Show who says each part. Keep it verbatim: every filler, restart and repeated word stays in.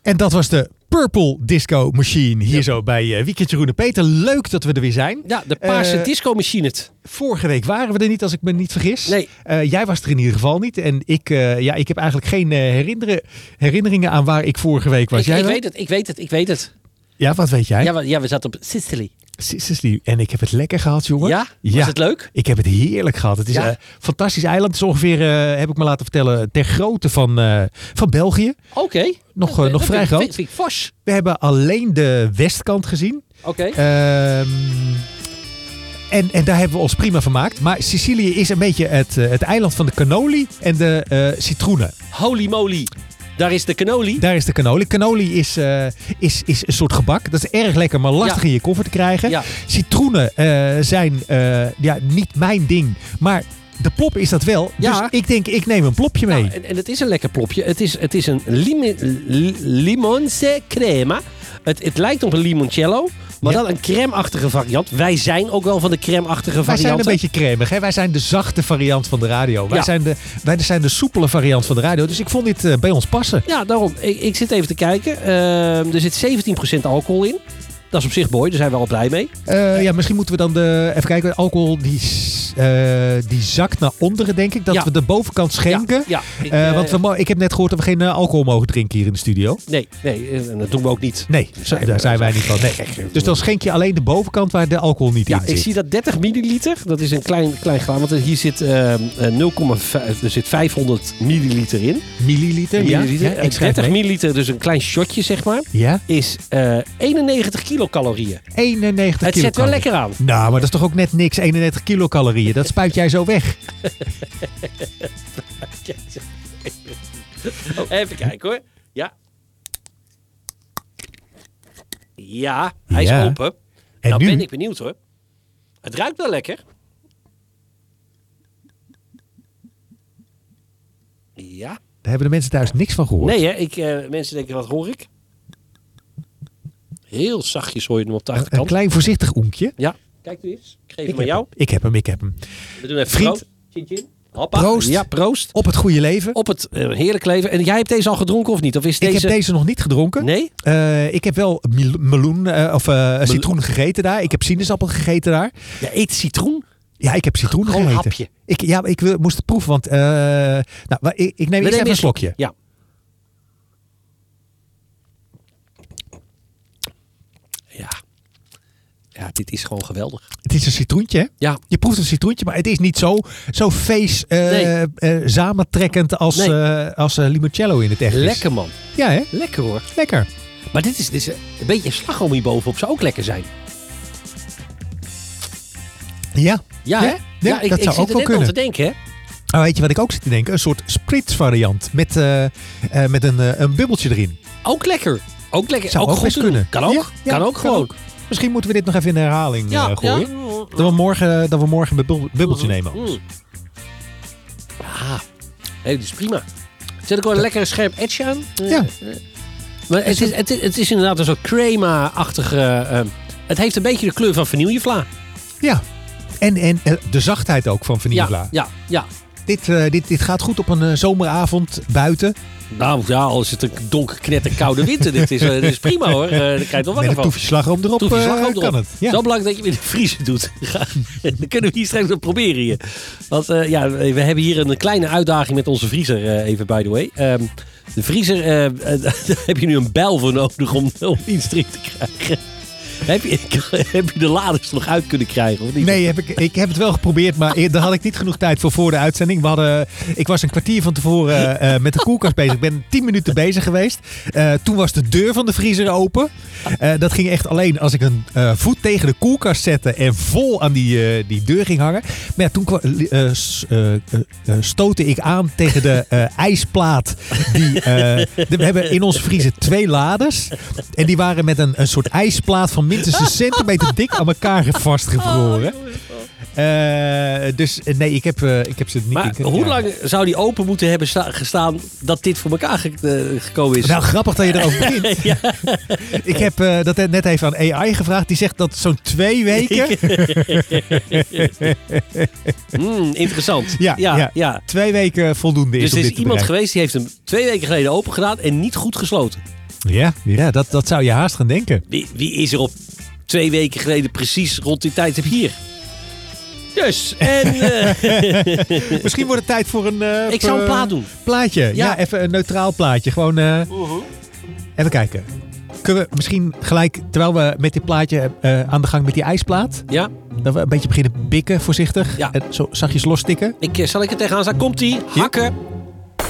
Speaker 1: En dat was de Purple Disco Machine hier ja. zo bij uh, Weekendje Jeroen en Peter. Leuk dat we er weer zijn.
Speaker 2: Ja, de paarse uh, disco machine.
Speaker 1: Vorige week waren we er niet, als ik me niet vergis.
Speaker 2: Nee.
Speaker 1: Uh, jij was er in ieder geval niet. En ik, uh, ja, ik heb eigenlijk geen uh, herinneren, herinneringen aan waar ik vorige week was.
Speaker 2: Ik,
Speaker 1: jij
Speaker 2: ik
Speaker 1: wel?
Speaker 2: weet het, ik weet het, ik weet het.
Speaker 1: Ja, wat weet jij?
Speaker 2: Ja, we, ja, we zaten op Sicily.
Speaker 1: Sicily. En ik heb het lekker gehad, jongen.
Speaker 2: Ja? Was ja. het leuk?
Speaker 1: Ik heb het heerlijk gehad. Het is ja. een fantastisch eiland. Het is ongeveer, uh, heb ik me laten vertellen, ter grootte van, uh, van België.
Speaker 2: Oké. Okay.
Speaker 1: Nog, uh, nog
Speaker 2: dat
Speaker 1: vrij
Speaker 2: vind,
Speaker 1: groot.
Speaker 2: Vind, vind ik fors.
Speaker 1: We hebben alleen de westkant gezien.
Speaker 2: Oké. Okay.
Speaker 1: Um, en, en daar hebben we ons prima vermaakt. Maar Sicilië is een beetje het, uh, het eiland van de cannoli en de uh, citroenen.
Speaker 2: Holy moly. Daar is de cannoli.
Speaker 1: Daar is de cannoli. Cannoli is, uh, is, is een soort gebak. Dat is erg lekker, maar lastig ja. in je koffer te krijgen. Ja. Citroenen uh, zijn uh, ja, niet mijn ding. Maar de plop is dat wel. Ja. Dus ik denk, ik neem een plopje mee.
Speaker 2: Nou, en, en het is een lekker plopje. Het is, het is een limi, limonce crema. Het, het lijkt op een limoncello. Maar ja. dan een crème-achtige variant. Wij zijn ook wel van de crème-achtige varianten.
Speaker 1: Wij zijn een beetje cremig. Hè? Wij zijn de zachte variant van de radio. Wij, ja. zijn de, wij zijn de soepele variant van de radio. Dus ik vond dit uh, bij ons passen.
Speaker 2: Ja, daarom. Ik, ik zit even te kijken. Uh, er zit zeventien procent alcohol in. Dat is op zich mooi. Daar zijn we al blij mee.
Speaker 1: Uh, ja, misschien moeten we dan de... Even kijken. Alcohol die, uh, die zakt naar onderen, denk ik. Dat ja. we de bovenkant schenken. Ja, ja. Ik, uh, uh, want we, ik heb net gehoord dat we geen uh, alcohol mogen drinken hier in de studio.
Speaker 2: Nee, nee. En dat doen we ook niet.
Speaker 1: Nee, zo, daar zijn wij niet van. Nee. Dus dan schenk je alleen de bovenkant waar de alcohol niet
Speaker 2: ja,
Speaker 1: in zit.
Speaker 2: Ik zie dat dertig milliliter. Dat is een klein, klein glaas. Want hier zit, uh, nul komma vijf, er zit vijfhonderd milliliter in.
Speaker 1: Milliliter?
Speaker 2: milliliter.
Speaker 1: Ja.
Speaker 2: En dertig milliliter, dus een klein shotje zeg maar.
Speaker 1: Ja.
Speaker 2: Is uh, eenennegentig kilocalorieën.
Speaker 1: eenennegentig
Speaker 2: Het zet wel lekker aan.
Speaker 1: Nou, maar dat is toch ook net niks, eenennegentig kilocalorieën. Dat spuit jij zo weg.
Speaker 2: oh, even kijken hoor. Ja. Ja, hij ja. is open. En nou nu? Ben ik benieuwd hoor. Het ruikt wel lekker. Ja.
Speaker 1: Daar hebben de mensen thuis niks van gehoord.
Speaker 2: Nee hè, ik, uh, mensen denken wat hoor ik? Heel zachtjes hoor je hem op de achterkant.
Speaker 1: Een klein voorzichtig oenkje.
Speaker 2: Ja. Kijk nu eens. Ik geef
Speaker 1: ik
Speaker 2: hem aan jou.
Speaker 1: Hem. Ik heb hem, ik heb hem.
Speaker 2: We doen even
Speaker 1: Vriend.
Speaker 2: Chin chin. Hoppa.
Speaker 1: Proost.
Speaker 2: Ja, proost.
Speaker 1: Op het goede leven.
Speaker 2: Op het uh, heerlijk leven. En jij hebt deze al gedronken of niet? Of is deze...
Speaker 1: Ik heb deze nog niet gedronken.
Speaker 2: Nee?
Speaker 1: Uh, ik heb wel meloen uh, of uh, Mel- citroen gegeten daar. Ik heb sinaasappel gegeten daar.
Speaker 2: Je eet citroen?
Speaker 1: Ja, ik heb citroen
Speaker 2: Gewoon
Speaker 1: gegeten.
Speaker 2: Een hapje.
Speaker 1: Ik, ja, ik wil, moest het proeven, want uh, nou, ik, ik neem eerst even een slokje.
Speaker 2: Ja. Ja. Ja, dit is gewoon geweldig.
Speaker 1: Het is een citroentje, hè?
Speaker 2: Ja.
Speaker 1: Je proeft een citroentje, maar het is niet zo, zo feest uh, nee. uh, samentrekkend als, nee. uh, als uh, limoncello in het echt is.
Speaker 2: Lekker, man.
Speaker 1: Ja, hè?
Speaker 2: Lekker, hoor.
Speaker 1: Lekker.
Speaker 2: Maar dit is, dit is een beetje slagroom hierbovenop. Zou ook lekker zijn.
Speaker 1: Ja.
Speaker 2: Ja, hè?
Speaker 1: Ja,
Speaker 2: ja, ik,
Speaker 1: dat
Speaker 2: ik
Speaker 1: zou
Speaker 2: zit
Speaker 1: ook
Speaker 2: er
Speaker 1: wel
Speaker 2: net
Speaker 1: kunnen.
Speaker 2: om te denken, hè?
Speaker 1: Oh, weet je wat ik ook zit te denken? Een soort spritsvariant met, uh, uh, met een, uh, een bubbeltje erin.
Speaker 2: Ook lekker. Ook lekker.
Speaker 1: Zou ook, ook best kunnen.
Speaker 2: Kan ook.
Speaker 1: Ja,
Speaker 2: kan
Speaker 1: ja,
Speaker 2: ook
Speaker 1: kan
Speaker 2: gewoon.
Speaker 1: Ook. Misschien moeten we dit nog even in de herhaling
Speaker 2: ja,
Speaker 1: uh, gooien.
Speaker 2: Ja.
Speaker 1: Dat, we morgen, dat we morgen een bubbel, bubbeltje
Speaker 2: mm,
Speaker 1: nemen.
Speaker 2: Mm. Ah, hey, dat is prima. Zet ik wel een lekkere scherp edge aan?
Speaker 1: Ja.
Speaker 2: Uh, maar het is, het, is, het is inderdaad een soort crema-achtige... Uh, het heeft een beetje de kleur van vanillevla.
Speaker 1: Ja. En, en uh, de zachtheid ook van vanillevla.
Speaker 2: Ja, ja, ja.
Speaker 1: Dit, uh, dit, dit gaat goed op een uh, zomeravond buiten.
Speaker 2: Nou ja, al is het een donker knetterkoude winter. dit, is, uh, dit is prima hoor. Uh, daar krijg je wel wat van.
Speaker 1: Met een toefje slagroom erop, toefje slagroom erop. Kan het. Ja.
Speaker 2: Zo belangrijk dat je weer de vriezer doet. Dan kunnen we hier straks nog proberen hier. Want uh, ja, we hebben hier een kleine uitdaging met onze vriezer uh, even by the way. Um, de vriezer, uh, uh, daar heb je nu een bijl voor nodig om, om iets erin te krijgen. Heb je, heb je de laders nog uit kunnen krijgen? Of niet?
Speaker 1: Nee, heb ik, ik heb het wel geprobeerd, maar daar had ik niet genoeg tijd voor voor de uitzending. We hadden, ik was een kwartier van tevoren uh, met de koelkast bezig. Ik ben tien minuten bezig geweest. Uh, toen was de deur van de vriezer open. Uh, dat ging echt alleen als ik een uh, voet tegen de koelkast zette en vol aan die, uh, die deur ging hangen. Maar ja, toen uh, uh, uh, uh, stootte ik aan tegen de uh, ijsplaat. Die, uh, de, we hebben in onze vriezer twee laders. En die waren met een, een soort ijsplaat van minstens een centimeter dik aan elkaar vastgevroren. Uh, dus nee, ik heb, uh, ik heb ze niet...
Speaker 2: Maar
Speaker 1: in
Speaker 2: hoe lang zou die open moeten hebben sta- gestaan dat dit voor elkaar ge- uh, gekomen is?
Speaker 1: Nou, grappig dat je erover begint. Ja. Ik heb uh, dat net even aan A I gevraagd. Die zegt dat zo'n twee weken...
Speaker 2: mm, interessant.
Speaker 1: Ja,
Speaker 2: ja,
Speaker 1: ja.
Speaker 2: ja.
Speaker 1: Twee weken voldoende is
Speaker 2: dus
Speaker 1: om
Speaker 2: er is
Speaker 1: dit te
Speaker 2: iemand
Speaker 1: bereiken.
Speaker 2: geweest die heeft hem twee weken geleden open gedaan en niet goed gesloten.
Speaker 1: Ja, ja dat, dat zou je haast gaan denken.
Speaker 2: Wie, wie is er op twee weken geleden precies rond die tijd hier? Dus, en... Uh...
Speaker 1: Misschien wordt het tijd voor een... Uh,
Speaker 2: ik zou een plaat doen.
Speaker 1: Plaatje. Ja, ja even een neutraal plaatje. Gewoon... Uh... Uh-huh. Even kijken. Kunnen we misschien gelijk, terwijl we met dit plaatje uh, aan de gang met die ijsplaat...
Speaker 2: Ja.
Speaker 1: Dat we een beetje beginnen bikken, voorzichtig.
Speaker 2: Ja.
Speaker 1: En zo zachtjes losstikken.
Speaker 2: Ik, zal ik er tegenaan staan? Komt-ie? Hakken. Ja.